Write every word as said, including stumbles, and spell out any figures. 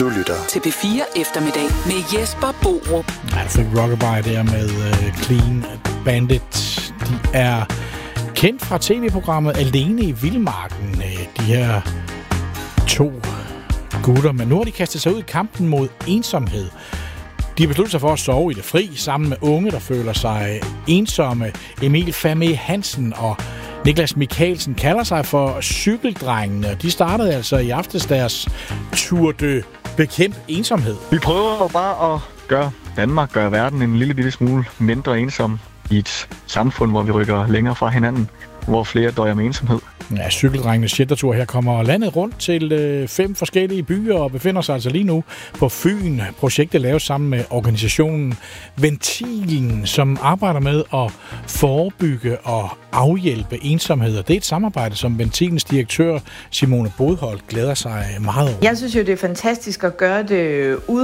Du lytter til P fire Eftermiddag med Jesper Borup. Ja, du fik Rockabye der med uh, Clean Bandit. De er kendt fra tv-programmet Alene i Vildmarken. De her to gutter, men nu har de kastet sig ud i kampen mod ensomhed. De har besluttet sig for at sove i det fri sammen med unge, der føler sig ensomme. Emil Famé Hansen og Niklas Mikkelsen kalder sig for cykeldrengene. De startede altså i aftes deres Tour de Bekæmp ensomhed. Vi prøver bare at gøre Danmark, gøre verden en lille bitte smule mindre ensom i et samfund, hvor vi rykker længere fra hinanden, hvor flere døjer med ensomhed. Ja, cykeldrengenes sheltertur her kommer landet rundt til øh, fem forskellige byer og befinder sig altså lige nu på Fyn. Projektet laves sammen med organisationen Ventilen, som arbejder med at forebygge og afhjælpe ensomhed. Det er et samarbejde, som Ventilens direktør Simone Bodholt glæder sig meget over. Jeg synes jo, det er fantastisk at gøre det ude